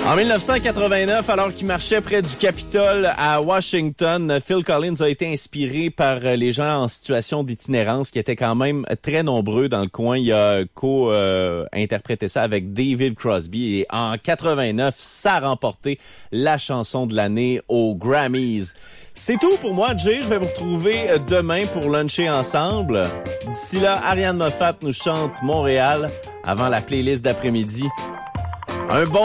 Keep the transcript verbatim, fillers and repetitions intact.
En dix-neuf cent quatre-vingt-neuf, alors qu'il marchait près du Capitole à Washington, Phil Collins a été inspiré par les gens en situation d'itinérance qui étaient quand même très nombreux dans le coin. Il a co-interprété ça avec David Crosby et en quatre-vingt-neuf, ça a remporté la chanson de l'année aux Grammys. C'est tout pour moi, Jay. Je vais vous retrouver demain pour luncher ensemble. D'ici là, Ariane Moffat nous chante Montréal avant la playlist d'après-midi. Un bon